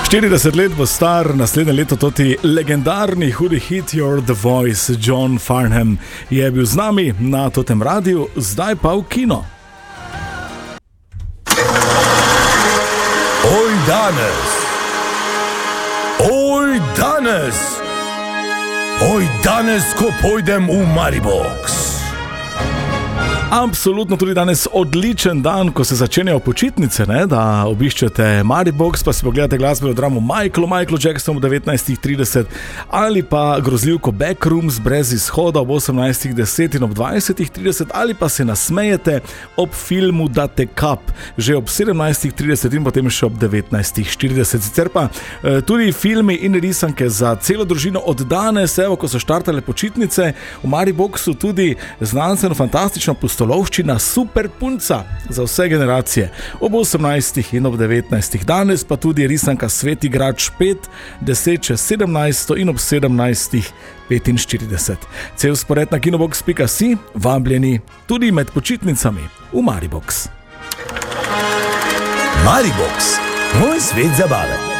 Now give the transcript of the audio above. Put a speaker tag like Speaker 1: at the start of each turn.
Speaker 1: 40 let bo star naslednje leto toti legendarni hudi hit You're the Voice. John Farnham je bil z nami na totem radiju, zdaj pa v kino.
Speaker 2: Oj danes, oj danes, oj danes, ko pojdem v Maribox.
Speaker 1: Absolutno tudi danes odličen dan, ko se začenjajo počitnice, ne? Da obiščete Maribox, pa si pogledate glasbeno dramo Michael Jackson v 19:30 ali pa grozljivko Backrooms brez izhoda ob 18:10 in ob 20:30 ali pa se nasmejete ob filmu Date Cup že ob 17:30 in potem še ob 19:40. Sicer pa tudi filmi in risanke za celo družino od danes, evo, ko so štartale počitnice, v Mariboxu tudi znanstveno-fantastična pustolovščina Super punca za vse generacije ob 18 in ob 19. Danes pa tudi risanka Svet igrač 5, 10:17 in ob 17:45. Cel spored na kinobox.si, vabljeni tudi med počitnicami v Maribox.
Speaker 2: Maribox, moj svet zabave.